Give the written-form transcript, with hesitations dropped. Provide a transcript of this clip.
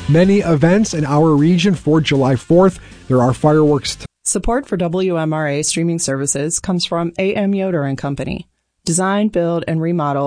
Many events in our region for July 4th. There are fireworks. Support for WMRA streaming services comes from A.M. Yoder and Company. Design, build, and remodel